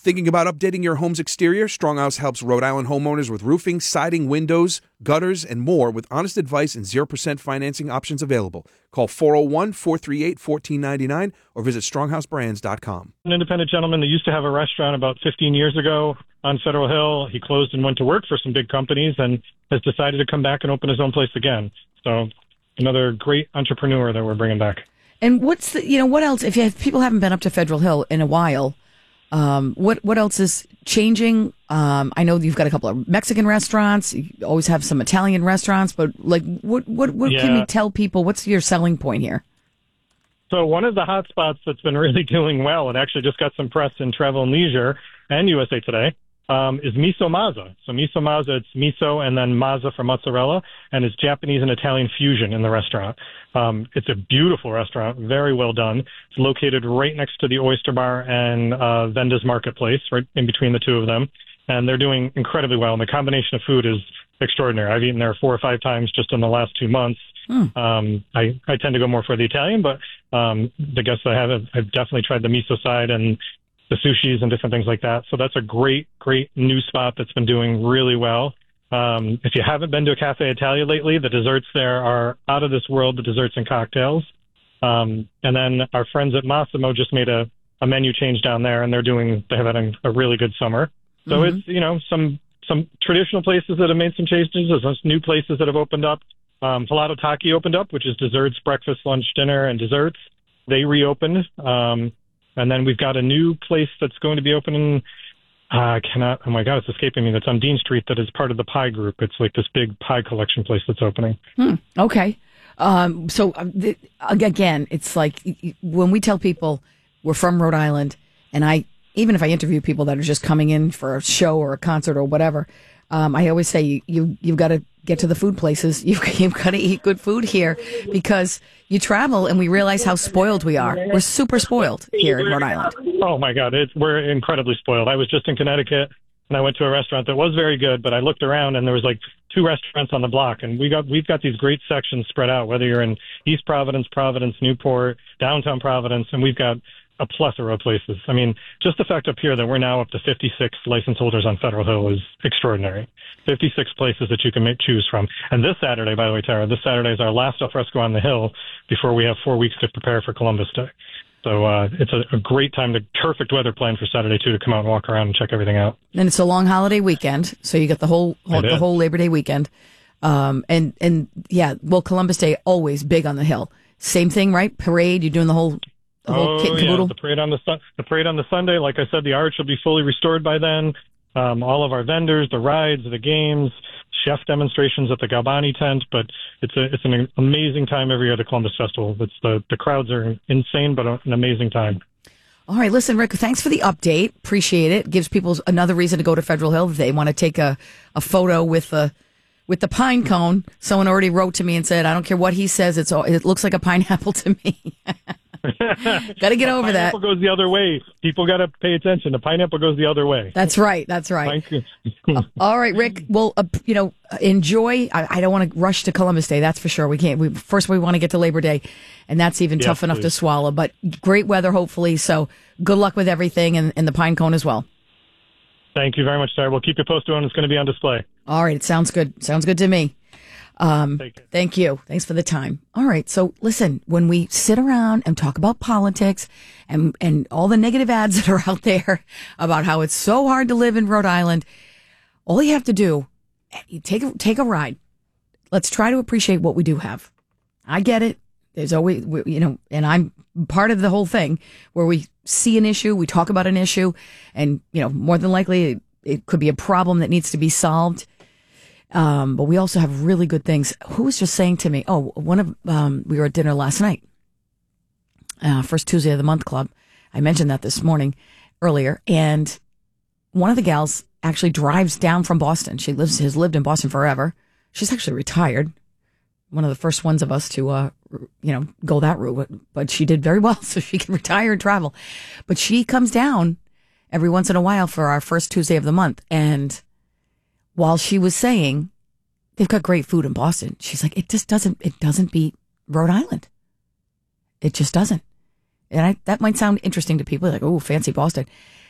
Thinking about updating your home's exterior? Stronghouse helps Rhode Island homeowners with roofing, siding, windows, gutters, and more with honest advice and 0% financing options available. Call 401-438-1499 or visit stronghouseBrands.com. An independent gentleman that used to have a restaurant about 15 years ago on Federal Hill. He closed and went to work for some big companies and has decided to come back and open his own place again. So another great entrepreneur that we're bringing back. And what's what else? If people haven't been up to Federal Hill in a while, what else is changing? I know you've got a couple of Mexican restaurants. You always have some Italian restaurants, but what can you tell people? What's your selling point here? So one of the hot spots that's been really doing well, and actually just got some press in Travel and Leisure and USA Today, is Miso Mazza. So Miso Mazza, it's miso and then mazza for mozzarella, and it's Japanese and Italian fusion in the restaurant. It's a beautiful restaurant, very well done. It's located right next to the Oyster Bar and Venda's Marketplace, right in between the two of them, and they're doing incredibly well. And the combination of food is extraordinary. I've eaten there 4 or 5 times just in the last 2 months. I tend to go more for the Italian, but the guests I have, I've definitely tried the miso side and the sushis and different things like that. So that's a great new spot that's been doing really well. If you haven't been to a Cafe Italia lately, the desserts there are out of this world, the desserts and cocktails. And then our friends at Massimo just made a menu change down there, and they have had a really good summer. So it's, some traditional places that have made some changes. There's some new places that have opened up. Halato Taki opened up, which is desserts, breakfast, lunch, dinner, and desserts. They reopened. And then we've got a new place that's going to be opening. Oh my God, it's escaping me. That's on Dean Street. That is part of the Pie Group. It's like this big pie collection place that's opening. Okay. Again, it's like when we tell people we're from Rhode Island, and even if I interview people that are just coming in for a show or a concert or whatever, I always say you've got to get to the food places. You've got to eat good food here because you travel and we realize how spoiled we are. We're super spoiled here in Rhode Island. Oh my God, we're incredibly spoiled. I was just in Connecticut and I went to a restaurant that was very good, but I looked around and there was like 2 restaurants on the block, and we've got these great sections spread out, whether you're in East Providence, Newport, downtown Providence, and we've got a plethora of places. I mean, just the fact up here that we're now up to 56 license holders on Federal Hill is extraordinary. 56 places that you can choose from. And this Saturday, by the way, Tara, this Saturday is our last al fresco on the Hill before we have 4 weeks to prepare for Columbus Day. So it's a great time, perfect weather plan for Saturday, too, to come out and walk around and check everything out. And it's a long holiday weekend, so you get the whole Labor Day weekend. Columbus Day, always big on the Hill. Same thing, right? Parade, you're doing the whole kit and caboodle? The parade on the Sunday. Like I said, the arch will be fully restored by then. All of our vendors, the rides, the games, chef demonstrations at the Galbani tent. But it's an amazing time every year at the Columbus Festival. The crowds are insane, but an amazing time. All right, listen, Rick, thanks for the update. Appreciate it. Gives people another reason to go to Federal Hill if they want to take a photo with the pine cone. Someone already wrote to me and said, I don't care what he says, it looks like a pineapple to me. Got to get over that. Pineapple goes the other way. People got to pay attention. The pineapple goes the other way. That's right. All right, Rick. Well, enjoy. I don't want to rush to Columbus Day. That's for sure. We can't. We want to get to Labor Day, and that's even tough enough to swallow. But great weather, hopefully. So good luck with everything, and the pine cone as well. Thank you very much, Sarah. We'll keep you posted when it's going to be on display. All right. It sounds good. Sounds good to me. Thank you. Thanks for the time. All right. So listen, when we sit around and talk about politics and all the negative ads that are out there about how it's so hard to live in Rhode Island, all you have to do, you take a ride. Let's try to appreciate what we do have. I get it. There's always, and I'm part of the whole thing where we see an issue, we talk about an issue, and, more than likely it could be a problem that needs to be solved. But we also have really good things. Who was just saying to me, we were at dinner last night, first Tuesday of the month club. I mentioned that this morning earlier. And one of the gals actually drives down from Boston. She has lived in Boston forever. She's actually retired. One of the first ones of us to, go that route, but she did very well. So she can retire and travel, but she comes down every once in a while for our first Tuesday of the month. And while she was saying they've got great food in Boston, she's like, it doesn't beat Rhode Island. It just doesn't. And that might sound interesting to people, like, oh, fancy Boston.